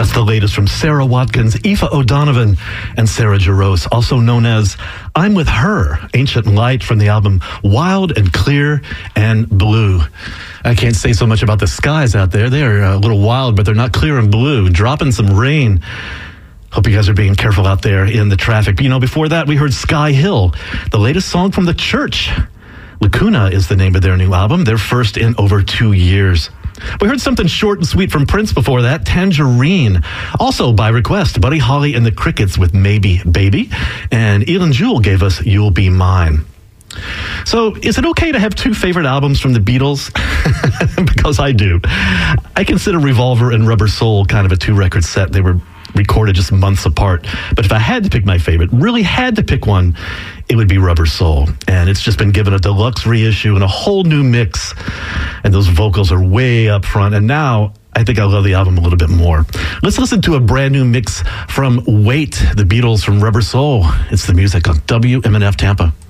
That's the latest from Sarah Watkins, Aoife O'Donovan, and Sarah Jarosz, also known as I'm With Her, Ancient Light from the album Wild and Clear and Blue. I can't say so much about the skies out there. They are a little wild, but they're not clear and blue. Dropping some rain. Hope you guys are being careful out there in the traffic. But, you know, before that, we heard Sky Hill, the latest song from The Church. Lacuna is the name of their new album, their first in over 2 years. We heard something short and sweet from Prince before that, Tangerine. Also by request, Buddy Holly and the Crickets with Maybe Baby. And Elin Jewell gave us You'll Be Mine. So, is it okay to have two favorite albums from the Beatles? Because I do. I consider Revolver and Rubber Soul kind of a two-record set. They were recorded just months apart. But if I had to pick my favorite, really had to pick one, it would be Rubber Soul. And it's just been given a deluxe reissue and a whole new mix. And those vocals are way up front. And now I think I love the album a little bit more. Let's listen to a brand new mix from Wait, the Beatles from Rubber Soul. It's the music on WMNF Tampa.